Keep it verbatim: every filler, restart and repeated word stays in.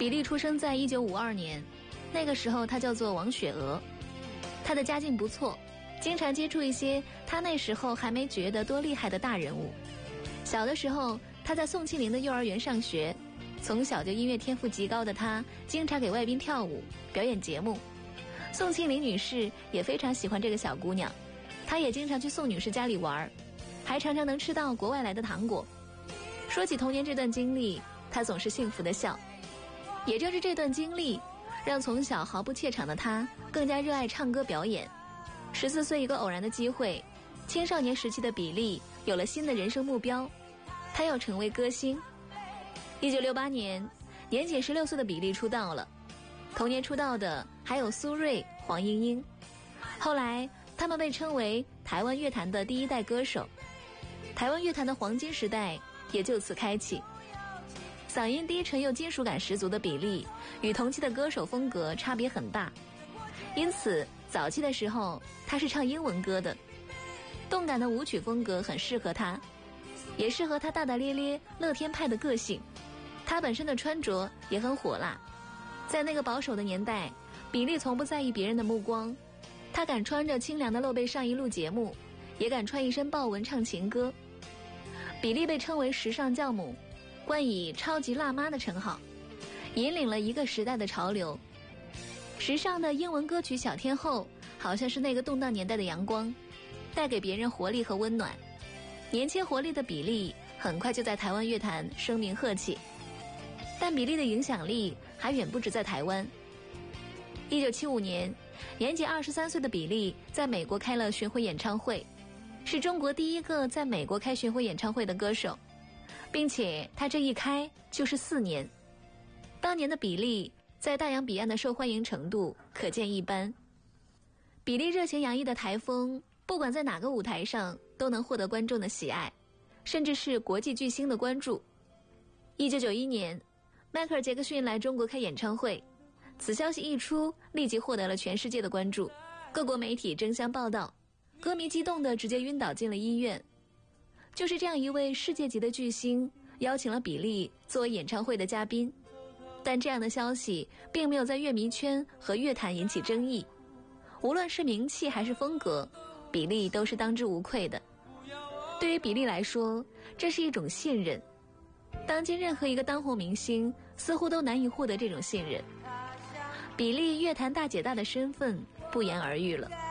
比利出生在一九五二年，那个时候她叫做王雪娥。她的家境不错，经常接触一些她那时候还没觉得多厉害的大人物。小的时候，她在宋庆龄的幼儿园上学，从小就音乐天赋极高的她，经常给外宾跳舞表演节目。宋庆龄女士也非常喜欢这个小姑娘，她也经常去宋女士家里玩，还常常能吃到国外来的糖果。说起童年这段经历，她总是幸福地笑。也正是这段经历，让从小毫不怯场的她更加热爱唱歌表演。十四岁一个偶然的机会，青少年时期的比利有了新的人生目标，她要成为歌星。一九六八年，年仅十六岁的比利出道了。同年出道的还有苏芮、黄莺莺。后来他们被称为台湾乐坛的第一代歌手，台湾乐坛的黄金时代也就此开启。嗓音低沉又金属感十足的比利与同期的歌手风格差别很大，因此早期的时候他是唱英文歌的。动感的舞曲风格很适合他，也适合他大大咧咧乐天派的个性。他本身的穿着也很火辣，在那个保守的年代，比利从不在意别人的目光，他敢穿着清凉的露背上衣录节目，也敢穿一身豹纹唱情歌。比利被称为时尚教母，冠以超级辣妈的称号，引领了一个时代的潮流。时尚的英文歌曲小天后好像是那个动荡年代的阳光，带给别人活力和温暖。年轻活力的比利很快就在台湾乐坛声名鹤起，但比利的影响力还远不止在台湾。一九七五年，年仅二十三岁的比利在美国开了巡回演唱会，是中国第一个在美国开巡回演唱会的歌手，并且他这一开就是四年。当年的比利在大洋彼岸的受欢迎程度可见一斑。比利热情洋溢的台风，不管在哪个舞台上都能获得观众的喜爱，甚至是国际巨星的关注。一九九一年，迈克尔·杰克逊来中国开演唱会，此消息一出，立即获得了全世界的关注，各国媒体争相报道，歌迷激动地直接晕倒进了医院。就是这样一位世界级的巨星，邀请了比利作为演唱会的嘉宾，但这样的消息并没有在乐迷圈和乐坛引起争议。无论是名气还是风格，比利都是当之无愧的。对于比利来说，这是一种信任。当今任何一个当红明星似乎都难以获得这种信任。比利乐坛大姐大的身份不言而喻了。